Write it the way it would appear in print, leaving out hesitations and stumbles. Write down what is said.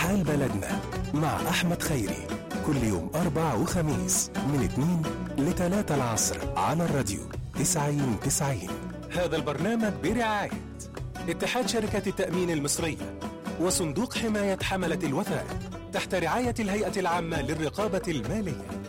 حال بلدنا مع أحمد خيري، كل يوم أربع وخميس من 2 ل 3 العصر على الراديو 90-90. هذا البرنامج برعاية اتحاد شركة التأمين المصرية وصندوق حماية حملة الوثائق تحت رعاية الهيئة العامة للرقابة المالية.